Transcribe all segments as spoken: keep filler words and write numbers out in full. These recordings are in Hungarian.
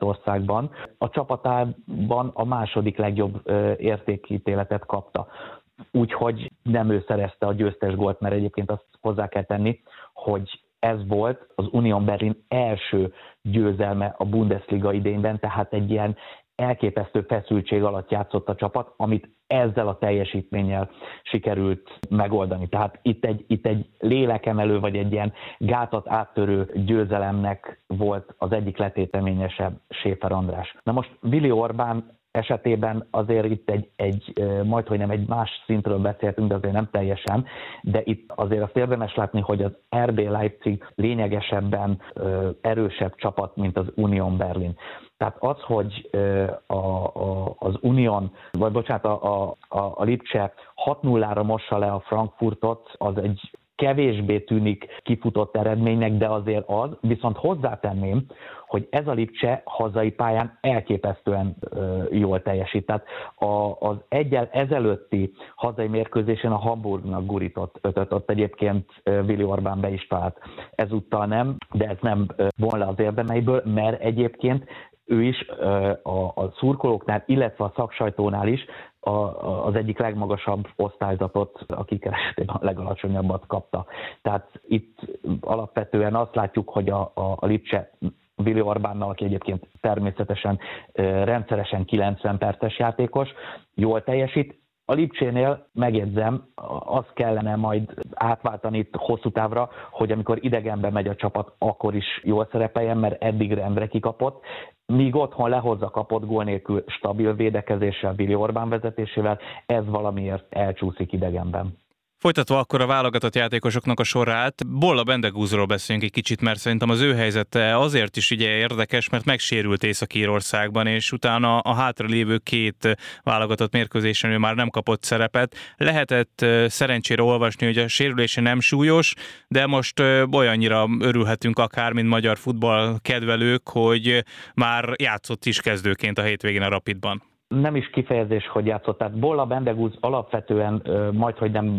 Németországban. A csapatában a második legjobb értékítéletet kapta. Úgyhogy nem ő szerezte a győztes gólt, mert egyébként azt hozzá kell tenni, hogy ez volt az Union Berlin első győzelme a Bundesliga idényben, tehát egy ilyen elképesztő feszültség alatt játszott a csapat, amit ezzel a teljesítménnyel sikerült megoldani. Tehát itt egy, itt egy lélekemelő, vagy egy ilyen gátat áttörő győzelemnek volt az egyik letéteményesebb Schäfer András. Na most Willi Orbán esetében azért itt egy, egy majdhogy nem egy más szintről beszéltünk, de azért nem teljesen, de itt azért azt érdemes látni, hogy az er bé Leipzig lényegesebben erősebb csapat, mint az Union Berlin. Tehát az, hogy a, a, az Union, vagy bocsánat, a, a, a Lipcse hat nullára mossa le a Frankfurtot, az egy kevésbé tűnik kifutott eredménynek, de azért az, viszont hozzátenném, hogy ez a Lipcse hazai pályán elképesztően ö, jól teljesít. Tehát a, az egyel ezelőtti hazai mérkőzésen a Hamburgnak gurított ötöt, ott egyébként Willi Orbán be is talált. Ezúttal nem, de ez nem von le az érdemeiből, mert egyébként ő is a, a szurkolóknál, illetve a szaksajtónál is a, a, az egyik legmagasabb osztályzatot, akik esetében a legalacsonyabbat kapta. Tehát itt alapvetően azt látjuk, hogy a, a, a Lipcse Willi Orbánnal, aki egyébként természetesen rendszeresen kilencven perces játékos, jól teljesít. A Lipcsénél megjegyzem, azt kellene majd átváltani itt hosszú távra, hogy amikor idegenbe megy a csapat, akkor is jól szerepeljen, mert eddig rendre kikapott. Míg otthon lehozza kapott gól nélkül stabil védekezéssel, Willi Orbán vezetésével, ez valamiért elcsúszik idegenben. Folytatva akkor a válogatott játékosoknak a sorát, Bolla Bendegúzról beszéljünk egy kicsit, mert szerintem az ő helyzete azért is ugye érdekes, mert megsérült Észak-Írországban, és utána a hátralévő két válogatott mérkőzésen ő már nem kapott szerepet. Lehetett szerencsére olvasni, hogy a sérülése nem súlyos, de most olyannyira örülhetünk akár, mint magyar futball kedvelők, hogy már játszott is kezdőként a hétvégén a Rapidban. Nem is kifejezés, hogy játszott. Tehát Bolla Bendegúz alapvetően majdhogy nem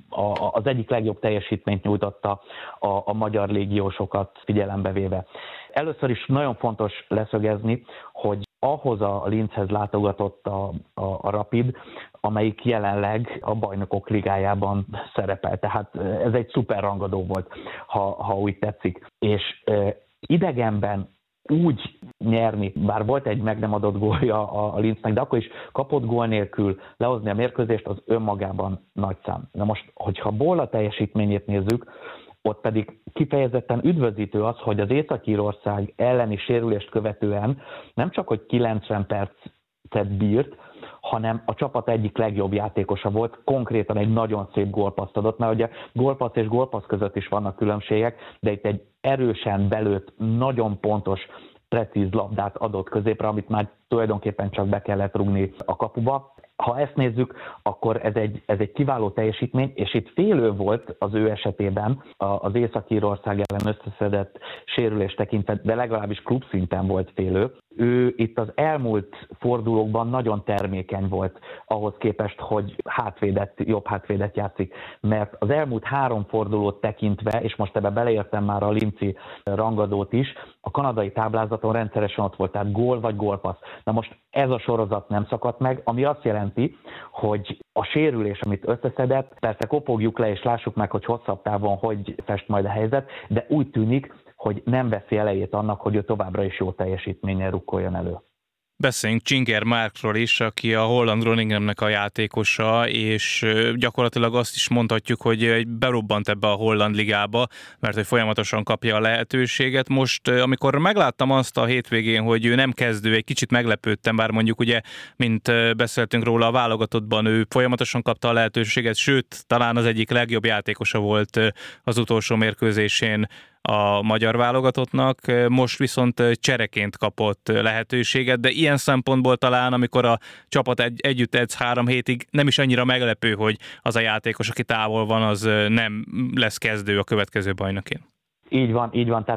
az egyik legjobb teljesítményt nyújtotta a, a magyar légiósokat figyelembe véve. Először is nagyon fontos leszögezni, hogy ahhoz a Linzhez látogatott a, a, a Rapid, amelyik jelenleg a Bajnokok Ligájában szerepel. Tehát ez egy szuper rangadó volt, ha, ha úgy tetszik. És e, idegenben úgy nyerni, bár volt egy meg nem adott gólja a Linznek, de akkor is kapott gól nélkül lehozni a mérkőzést, az önmagában nagy szám. Na most, hogyha Bolla teljesítményét nézzük, ott pedig kifejezetten üdvözítő az, hogy az Észak-Írország elleni sérülést követően nem csak, hogy kilencven percet bírt, hanem a csapat egyik legjobb játékosa volt, konkrétan egy nagyon szép gólpasszt adott, mert ugye gólpassz és gólpassz között is vannak különbségek, de itt egy erősen belőtt, nagyon pontos, precíz labdát adott középre, amit már tulajdonképpen csak be kellett rúgni a kapuba. Ha ezt nézzük, akkor ez egy, ez egy kiváló teljesítmény, és itt félő volt az ő esetében az Észak-Írország ellen összeszedett sérülés tekintve, de legalábbis klubszinten volt félő. Ő itt az elmúlt fordulókban nagyon termékeny volt ahhoz képest, hogy hátvédet, jobb hátvédet játszik, mert az elmúlt három fordulót tekintve, és most ebbe beleértem már a linci rangadót is, a kanadai táblázaton rendszeresen ott volt, tehát gól vagy gólpassz. Na most ez a sorozat nem szakadt meg, ami azt jelenti, hogy a sérülés, amit összeszedett, persze kopogjuk le és lássuk meg, hogy hosszabb távon hogy fest majd a helyzet, de úgy tűnik, hogy nem veszi elejét annak, hogy ő továbbra is jó teljesítménnyel rukkoljon elő. Beszéljünk Csinger Márkról is, aki a holland Groningennek a játékosa, és gyakorlatilag azt is mondhatjuk, hogy berobbant ebbe a holland ligába, mert hogy folyamatosan kapja a lehetőséget. Most, amikor megláttam azt a hétvégén, hogy ő nem kezdő, egy kicsit meglepődtem, bár mondjuk ugye, mint beszéltünk róla a válogatottban, ő folyamatosan kapta a lehetőséget, sőt, talán az egyik legjobb játékosa volt az utolsó mérkőzésén a magyar válogatottnak, most viszont csereként kapott lehetőséget, de ilyen szempontból talán, amikor a csapat egy, együtt edz három hétig, nem is annyira meglepő, hogy az a játékos, aki távol van, az nem lesz kezdő a következő bajnokén. Így van, így van, tehát itt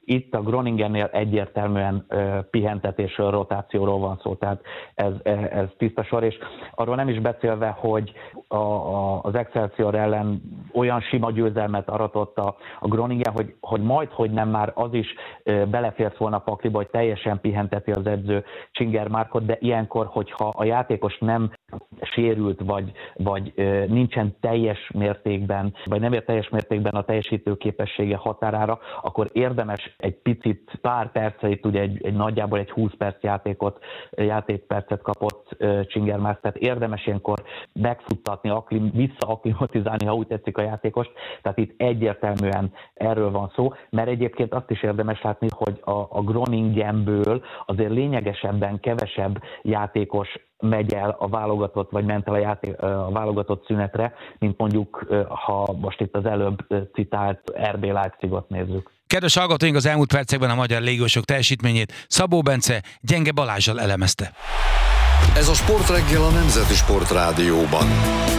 Itt a Groningennél egyértelműen ö, pihentetésről, rotációról van szó, tehát ez, ez tiszta sor, és arról nem is beszélve, hogy a, a, az Excelsior ellen olyan sima győzelmet aratott a, a Groningen, hogy, hogy majd, hogy nem már az is ö, belefért volna a pakliba, hogy teljesen pihenteti az edző Csinger Márkot, de ilyenkor, hogyha a játékos nem sérült, vagy, vagy ö, nincsen teljes mértékben, vagy nem ér teljes mértékben a teljesítő képessége határára, akkor érdemes egy picit, pár perceit, ugye egy, egy nagyjából egy húsz perc játékot, játékpercet kapott uh, Csinger Márk, tehát érdemes ilyenkor megfuttatni, aklim, visszaaklimatizálni, ha úgy tetszik a játékost, tehát itt egyértelműen erről van szó, mert egyébként azt is érdemes látni, hogy a, a Groningenből azért lényegesebben kevesebb játékos megy el a válogatott, vagy ment el a, játék, a válogatott szünetre, mint mondjuk, ha most itt az előbb citált er bé Leipzigot nézzük. Kedves hallgatóink, az elmúlt percekben a magyar légiósok teljesítményét Szabó Bence Gyenge Balázssal elemezte. Ez a Sportreggel a Nemzeti Sportrádióban.